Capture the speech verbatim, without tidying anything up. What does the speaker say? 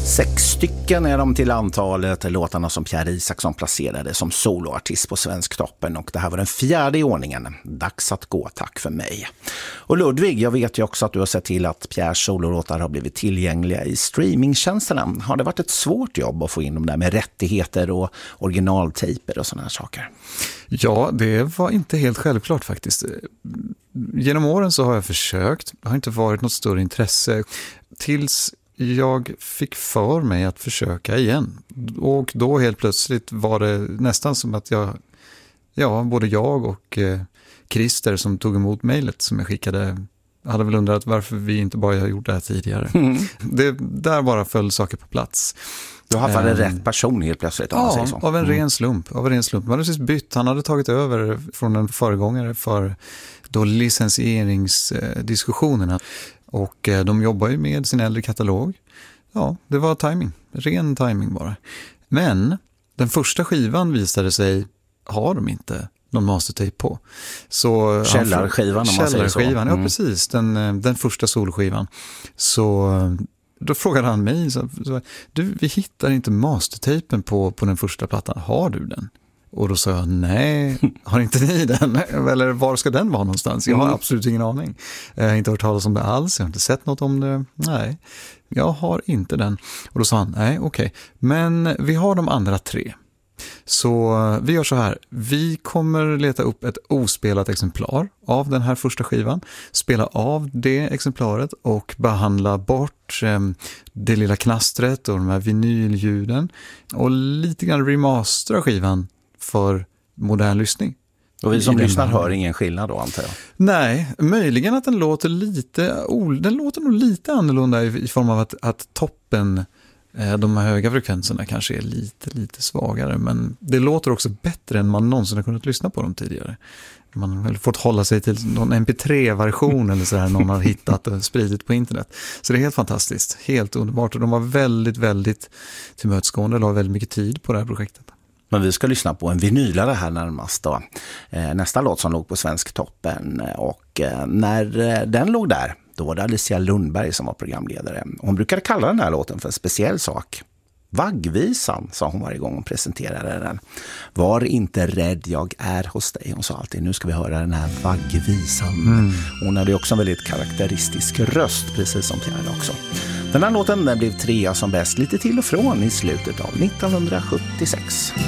Sex stycken är de till antalet, låtarna som Pierre Isaksson placerade som soloartist på Svensktoppen, och det här var den fjärde i ordningen. Dags att gå, tack för mig. Och Ludvig, jag vet ju också att du har sett till att Pierres sololåtar har blivit tillgängliga i streamingtjänsterna. Har det varit ett svårt jobb att få in dem där med rättigheter och originaltejper och sådana här saker? Ja, det var inte helt självklart faktiskt. Genom åren så har jag försökt, det har inte varit något större intresse tills jag fick för mig att försöka igen. Och då helt plötsligt var det nästan som att jag, ja, både jag och eh, Christer som tog emot mejlet som jag skickade, hade väl undrat varför vi inte bara har gjort det här tidigare. Mm. Det, där bara föll saker på plats. Du har haft um, rätt person helt plötsligt. Om ja, man säger så. av en ren slump. Av en ren slump. Man hade precis bytt. Han hade tagit över från en föregångare för då licensieringsdiskussionerna. Och de jobbar ju med sin äldre katalog. Ja, det var timing. Ren timing bara. Men den första skivan visade sig har de inte någon mastertape på. Så källarskivan om man säger så. Källarskivan, mm. ja precis. Den, den första solskivan. Så då frågade han mig, så, så, du, vi hittar inte mastertapen på, på den första plattan. Har du den? Och då sa jag, nej, har inte ni den? Eller var ska den vara någonstans? Jag har mm. absolut ingen aning. Jag har inte hört talas om det alls, jag har inte sett något om det. Nej, jag har inte den. Och då sa han, nej, okej. Okay. Men vi har de andra tre. Så vi gör så här, vi kommer leta upp ett ospelat exemplar av den här första skivan, spela av det exemplaret och behandla bort eh, det lilla knastret och de här vinylljuden och lite grann remastera skivan för modern lyssning. Och vi som lyssnar hör ingen skillnad då, antar jag? Nej, möjligen att den låter lite, oh, den låter nog lite annorlunda i, i form av att, att toppen, de här höga frekvenserna kanske är lite, lite svagare, men det låter också bättre än man någonsin har kunnat lyssna på dem tidigare. Man har väl fått hålla sig till någon M P tre-version eller så här någon har hittat och spridit på internet. Så det är helt fantastiskt, helt underbart, och de var väldigt, väldigt tillmötesgående och la väldigt mycket tid på det här projektet. Men vi ska lyssna på en vinylare här närmast då. Nästa låt som låg på Svensktoppen, och när den låg där, då var det Alicia Lundberg som var programledare. Hon brukade kalla den här låten för en speciell sak. Vaggvisan, sa hon varje gång hon presenterade den. Var inte rädd, jag är hos dig. Hon sa alltid, nu ska vi höra den här vaggvisan. Mm. Hon hade också en väldigt karaktäristisk röst, precis som Pierre också. Den här låten den blev trea som bäst lite till och från i slutet av nittonhundrasjuttiosex.